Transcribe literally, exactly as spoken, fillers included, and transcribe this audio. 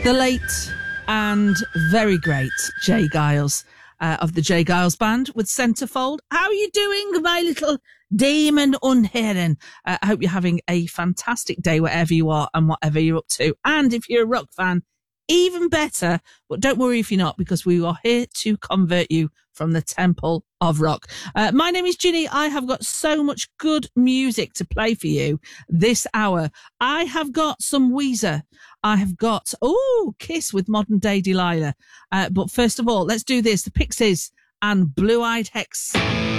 The late and very great Jay Giles uh, of the Jay Giles Band with Centerfold. How are you doing, my little Damon Unherin? Uh, I hope you're having a fantastic day wherever you are and whatever you're up to. And if you're a rock fan, even better. But don't worry if you're not, because we are here to convert you from the temple of rock. Uh, my name is Ginny. I have got so much good music to play for you this hour. I have got some Weezer. I have got, oh, Kiss with Modern Day Delilah. Uh, but first of all, let's do this. The Pixies and Blue Eyed Hex.